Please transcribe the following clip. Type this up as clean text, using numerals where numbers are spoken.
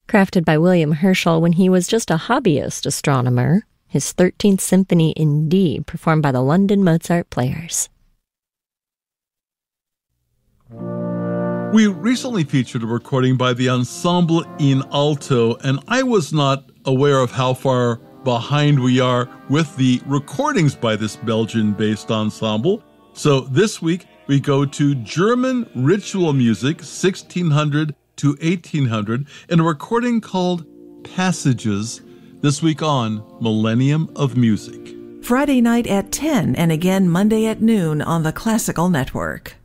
Crafted by William Herschel when he was just a hobbyist astronomer, his 13th Symphony in D, performed by the London Mozart Players. We recently featured a recording by the Ensemble in Alto, and I was not aware of how far behind we are with the recordings by this Belgian-based ensemble. So this week, we go to German ritual music, 1600 to 1800, in a recording called Passages, this week on Millennium of Music. Friday night at 10 and again Monday at noon on the Classical Network.